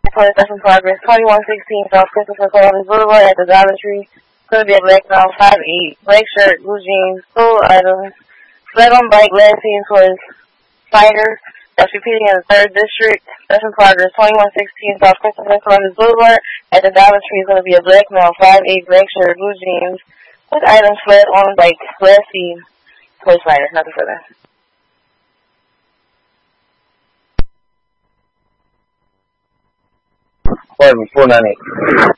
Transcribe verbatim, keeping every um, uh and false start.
That's in progress. twenty-one sixteen South Christopher Columbus Boulevard at the Dollar Tree. It's going to be a black male, five eight, black shirt, blue jeans, school items. Flat on bike, last seen towards Fighter. That's repeating in the third district. That's in progress. twenty-one sixteen South Christopher Columbus Boulevard at the Dollar Tree. It's going to be a black male, five eight, black shirt, blue jeans, with items flat on bike, last seen towards Fighter. Nothing further. Pardon me, four nine eight.